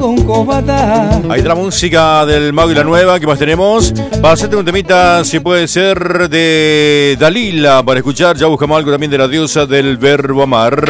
Ahí está la música del Mago y la Nueva. ¿Qué más tenemos? Para hacerte un temita, si puede ser de Dalila, para escuchar. Ya buscamos algo también de la diosa del verbo amar.